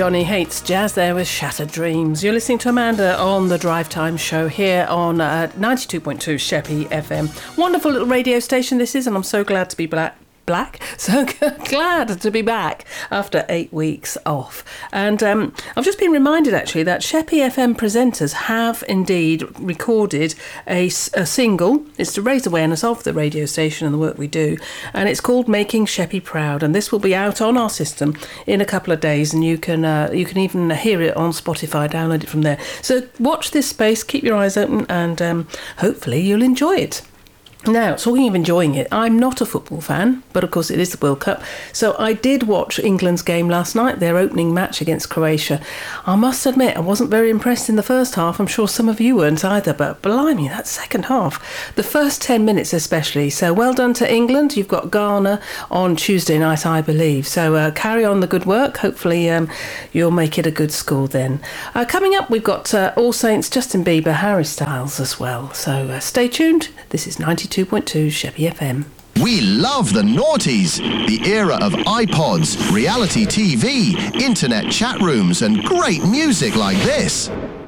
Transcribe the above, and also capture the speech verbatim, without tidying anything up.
Johnny Hates Jazz there with Shattered Dreams. You're listening to Amanda on the Drive Time Show here on uh, ninety-two point two Sheppey F M. Wonderful little radio station this is, and I'm so glad to be black. Black, so glad to be back after eight weeks off. And um, I've just been reminded actually that Sheppey F M presenters have indeed recorded a, a single. It's to raise awareness of the radio station and the work we do, and it's called Making Sheppey Proud, and this will be out on our system in a couple of days, and you can uh, you can even hear it on Spotify, download it from there. So watch this space, keep your eyes open, and um, hopefully you'll enjoy it. Now, talking of enjoying it, I'm not a football fan, but of course it is the World Cup. So I did watch England's game last night, their opening match against Croatia. I must admit, I wasn't very impressed in the first half. I'm sure some of you weren't either, but blimey, that second half. The first ten minutes especially. So well done to England. You've got Ghana on Tuesday night, I believe. So uh, carry on the good work. Hopefully um, you'll make it a good score then. Uh, coming up, we've got uh, All Saints, Justin Bieber, Harry Styles as well. So uh, stay tuned. This is ninety-two point two Sheppey F M. We love the noughties, the era of iPods, reality T V, internet chat rooms and great music like this.